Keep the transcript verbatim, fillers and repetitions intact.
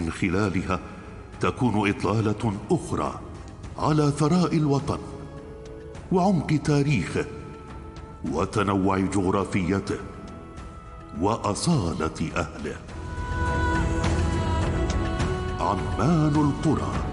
من خلالها تكون إطلالة أخرى على ثراء الوطن وعمق تاريخه وتنوع جغرافيته وأصالة أهله. عمان القرى.